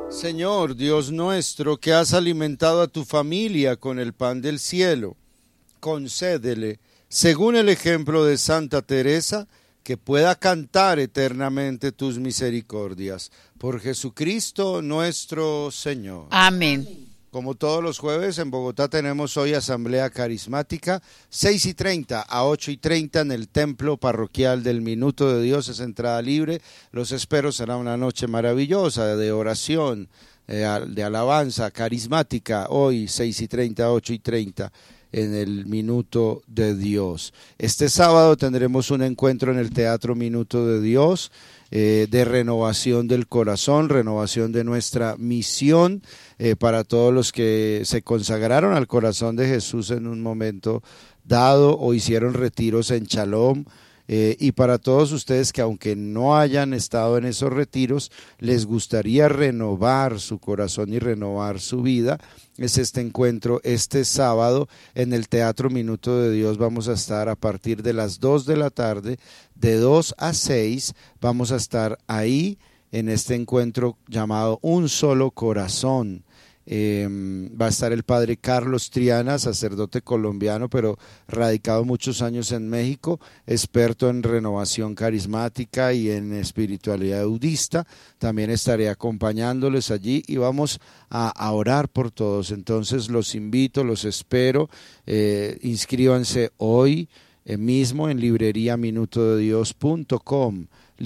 Señor, Dios nuestro, que has alimentado a tu familia con el pan del cielo, concédele, según el ejemplo de Santa Teresa, que pueda cantar eternamente tus misericordias. Por Jesucristo nuestro Señor. Amén. Como todos los jueves, en Bogotá tenemos hoy Asamblea Carismática, 6:30 a 8:30 en el Templo Parroquial del Minuto de Dios, es entrada libre. Los espero, será una noche maravillosa de oración, de alabanza carismática, hoy 6:30 a 8:30 en el Minuto de Dios. Este sábado tendremos un encuentro en el Teatro Minuto de Dios, de renovación del corazón, renovación de nuestra misión, para todos los que se consagraron al corazón de Jesús en un momento dado o hicieron retiros en Shalom, y para todos ustedes que aunque no hayan estado en esos retiros, les gustaría renovar su corazón y renovar su vida. Es este encuentro este sábado en el Teatro Minuto de Dios. Vamos a estar a partir de las 2 de la tarde, de 2 a 6, vamos a estar ahí en este encuentro llamado Un Solo Corazón. Va a estar el padre Carlos Triana, sacerdote colombiano, pero radicado muchos años en México, experto en renovación carismática y en espiritualidad budista. También estaré acompañándoles allí y vamos a orar por todos. Entonces los invito, los espero, inscríbanse hoy mismo en libreriaminutodedios.com,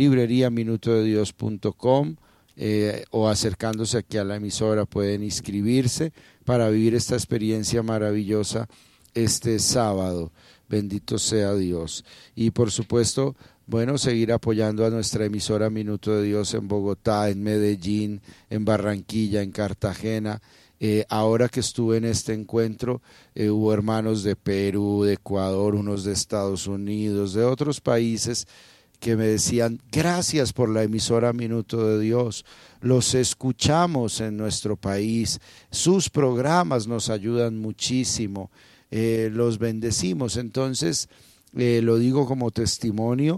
libreriaminutodedios.com. O acercándose aquí a la emisora pueden inscribirse para vivir esta experiencia maravillosa este sábado. Bendito sea Dios. Y por supuesto, bueno, seguir apoyando a nuestra emisora Minuto de Dios en Bogotá, en Medellín, en Barranquilla, en Cartagena. Ahora que estuve en este encuentro, hubo hermanos de Perú, de Ecuador, unos de Estados Unidos, de otros países, que me decían: gracias por la emisora Minuto de Dios, los escuchamos en nuestro país, sus programas nos ayudan muchísimo, los bendecimos. Entonces, lo digo como testimonio,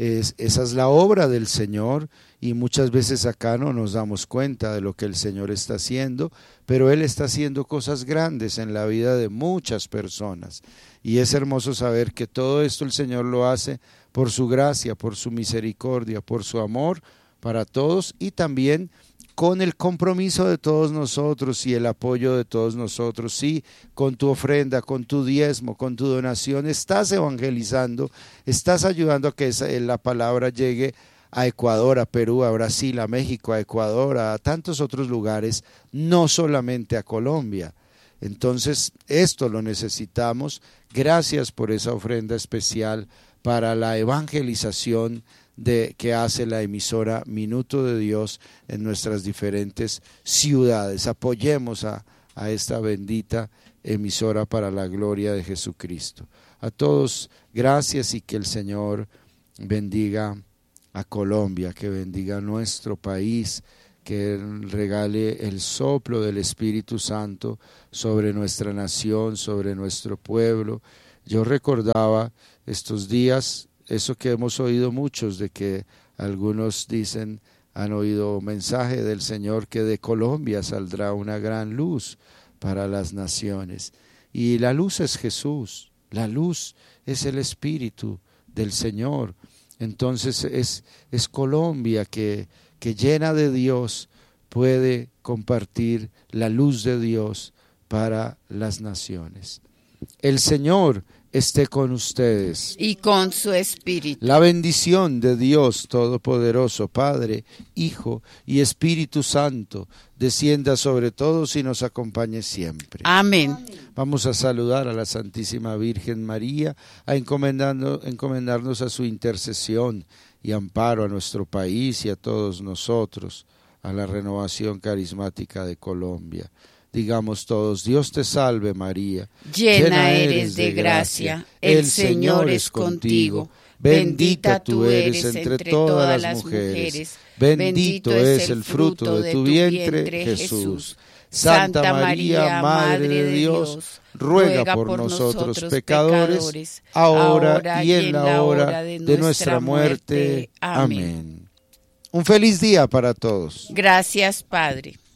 esa es la obra del Señor, y muchas veces acá no nos damos cuenta de lo que el Señor está haciendo, pero Él está haciendo cosas grandes en la vida de muchas personas, y es hermoso saber que todo esto el Señor lo hace por su gracia, por su misericordia, por su amor para todos, y también con el compromiso de todos nosotros y el apoyo de todos nosotros. Sí, con tu ofrenda, con tu diezmo, con tu donación, estás evangelizando, estás ayudando a que la palabra llegue a Ecuador, a Perú, a Brasil, a México, a Ecuador, a tantos otros lugares, no solamente a Colombia. Entonces, esto lo necesitamos. Gracias por esa ofrenda especial para la evangelización que hace la emisora Minuto de Dios en nuestras diferentes ciudades. Apoyemos a esta bendita emisora para la gloria de Jesucristo. A todos, gracias, y que el Señor bendiga a Colombia, que bendiga a nuestro país, que regale el soplo del Espíritu Santo sobre nuestra nación, sobre nuestro pueblo. Yo recordaba estos días eso que hemos oído muchos, de que algunos dicen, han oído mensaje del Señor, que de Colombia saldrá una gran luz para las naciones. Y la luz es Jesús, la luz es el Espíritu del Señor. Entonces es Colombia que llena de Dios puede compartir la luz de Dios para las naciones. El Señor esté con ustedes. Y con su espíritu. La bendición de Dios Todopoderoso, Padre, Hijo y Espíritu Santo, descienda sobre todos y nos acompañe siempre. Amén. Vamos a saludar a la Santísima Virgen María, a encomendarnos a su intercesión y amparo a nuestro país y a todos nosotros, a la renovación carismática de Colombia. Digamos todos: Dios te salve María, llena eres de gracia, el Señor es contigo, bendita tú eres entre todas las mujeres, bendito es el fruto de tu vientre, Jesús. Santa María, Madre de Dios, ruega por nosotros pecadores, ahora y en la hora de nuestra muerte. Amén. Un feliz día para todos. Gracias, Padre.